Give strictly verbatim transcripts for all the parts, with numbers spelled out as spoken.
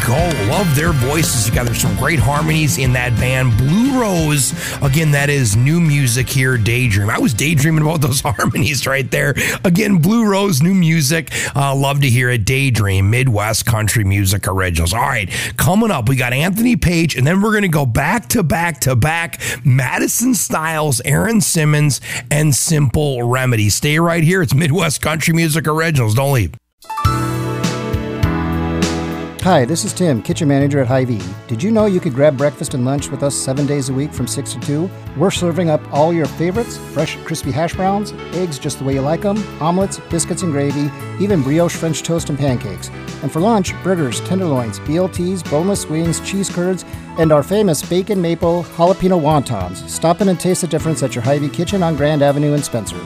go. Love their voices together. Some great harmonies in that band. Blue Rose, again, that is new music here, Daydream. I was daydreaming about those harmonies right there. Again, Blue Rose, new music. Uh, love to hear it. Daydream, Midwest Country Music Originals. All right, coming up, we got Anthony Page, and then we're going to go back to back to back. Madison Styles, Aaron Simmons, and Simple Remedy. Stay right here. It's Midwest Country Music Originals. Don't leave. Hi, this is Tim, kitchen manager at Hy-Vee. Did you know you could grab breakfast and lunch with us seven days a week from six to two? We're serving up all your favorites, fresh crispy hash browns, eggs just the way you like them, omelets, biscuits and gravy, even brioche French toast and pancakes. And for lunch, burgers, tenderloins, B L Ts, boneless wings, cheese curds, and our famous bacon maple jalapeno wontons. Stop in and taste the difference at your Hy-Vee kitchen on Grand Avenue in Spencer.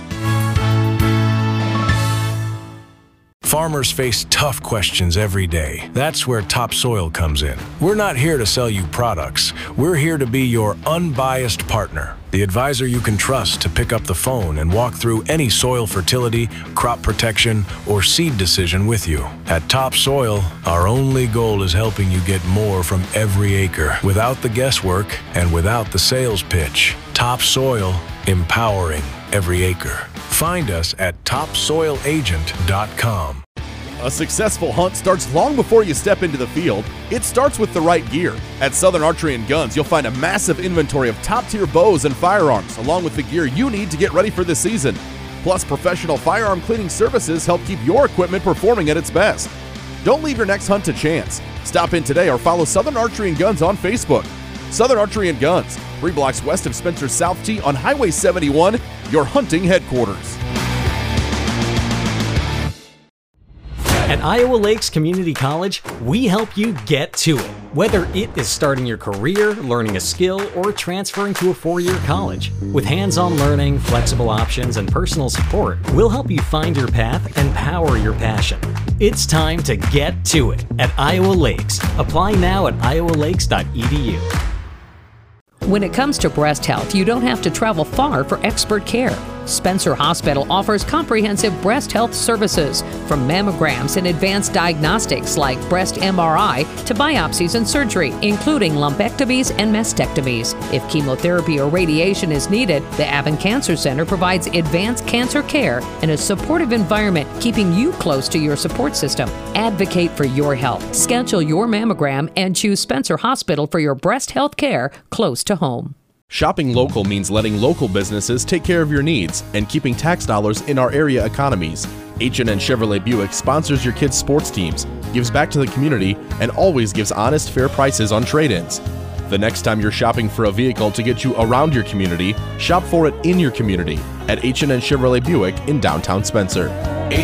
Farmers face tough questions every day. That's where Topsoil comes in. We're not here to sell you products. We're here to be your unbiased partner, the advisor you can trust to pick up the phone and walk through any soil fertility, crop protection, or seed decision with you. At Topsoil, our only goal is helping you get more from every acre without the guesswork and without the sales pitch. Topsoil, empowering every acre. Find us at topsoil agent dot com. A successful hunt starts long before you step into the field. It starts with the right gear. At Southern Archery and Guns, you'll find a massive inventory of top-tier bows and firearms, along with the gear you need to get ready for the season. Plus, professional firearm cleaning services help keep your equipment performing at its best. Don't leave your next hunt to chance. Stop in today or follow Southern Archery and Guns on Facebook. Southern Archery and Guns, three blocks west of Spencer's South Tee on Highway seventy-one, your hunting headquarters. At Iowa Lakes Community College, we help you get to it. Whether it is starting your career, learning a skill, or transferring to a four-year college. With hands-on learning, flexible options, and personal support, we'll help you find your path and power your passion. It's time to get to it at Iowa Lakes. Apply now at iowa lakes dot e d u. When it comes to breast health, you don't have to travel far for expert care. Spencer Hospital offers comprehensive breast health services, from mammograms and advanced diagnostics like breast M R I to biopsies and surgery, including lumpectomies and mastectomies. If chemotherapy or radiation is needed, the Avon Cancer Center provides advanced cancer care and a supportive environment, keeping you close to your support system. Advocate for your health. Schedule your mammogram and choose Spencer Hospital for your breast health care close to home. Shopping local means letting local businesses take care of your needs and keeping tax dollars in our area economies. H and N Chevrolet Buick sponsors your kids' sports teams, gives back to the community, and always gives honest, fair prices on trade-ins. The next time you're shopping for a vehicle to get you around your community, shop for it in your community at H and N Chevrolet Buick in downtown Spencer.